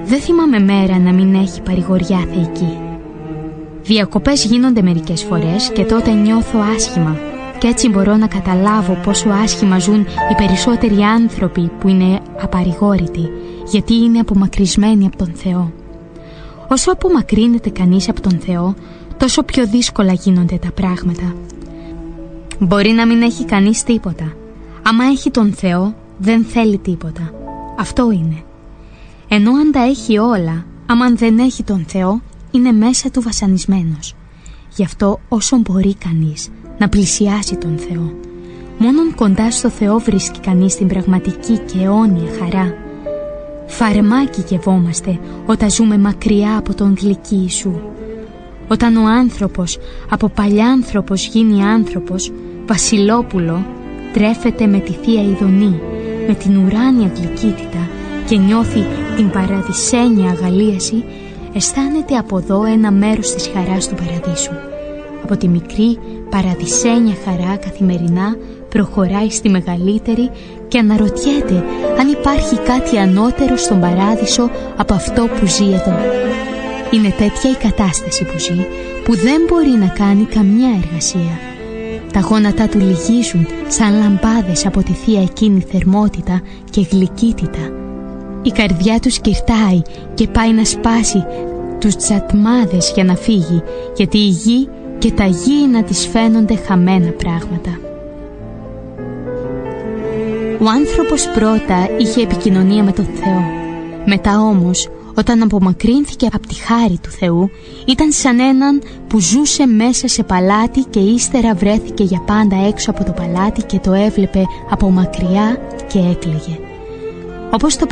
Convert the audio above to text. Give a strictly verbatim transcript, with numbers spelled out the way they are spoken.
Δεν θυμάμαι μέρα να μην έχει παρηγοριά θεϊκή. Διακοπές γίνονται μερικές φορές και τότε νιώθω άσχημα, και έτσι μπορώ να καταλάβω πόσο άσχημα ζουν οι περισσότεροι άνθρωποι που είναι απαρηγόρητοι, γιατί είναι απομακρυσμένοι από τον Θεό. Όσο απομακρύνεται κανείς από τον Θεό, τόσο πιο δύσκολα γίνονται τα πράγματα. Μπορεί να μην έχει κανείς τίποτα. Άμα έχει τον Θεό, δεν θέλει τίποτα. Αυτό είναι. Ενώ αν τα έχει όλα, άμα δεν έχει τον Θεό, είναι μέσα του βασανισμένος. Γι' αυτό όσο μπορεί κανείς να πλησιάσει τον Θεό. Μόνον κοντά στο Θεό βρίσκει κανείς την πραγματική και αιώνια χαρά. Φαρμάκι γευόμαστε όταν ζούμε μακριά από τον γλυκύ Ιησού. Όταν ο άνθρωπος από παλιάνθρωπος γίνει άνθρωπος, βασιλόπουλο, τρέφεται με τη Θεία Ειδονή, με την ουράνια γλυκύτητα και νιώθει την παραδεισένια αγαλίαση, αισθάνεται από εδώ ένα μέρος της χαράς του παραδείσου. Από τη μικρή παραδεισένια χαρά καθημερινά προχωράει στη μεγαλύτερη και αναρωτιέται αν υπάρχει κάτι ανώτερο στον παράδεισο από αυτό που ζει εδώ. Είναι τέτοια η κατάσταση που ζει, που δεν μπορεί να κάνει καμιά εργασία. Τα γόνατά του λυγίζουν σαν λαμπάδες από τη Θεία εκείνη θερμότητα και γλυκύτητα. Η καρδιά του σκυρτάει και πάει να σπάσει τους τσατμάδες για να φύγει, γιατί η γη και τα γήινα της φαίνονται χαμένα πράγματα. Ο άνθρωπος πρώτα είχε επικοινωνία με τον Θεό. Μετά όμως, όταν απομακρύνθηκε από τη χάρη του Θεού, ήταν σαν έναν που ζούσε μέσα σε παλάτι και ύστερα βρέθηκε για πάντα έξω από το παλάτι και το έβλεπε από μακριά και έκλαιγε. Όπως το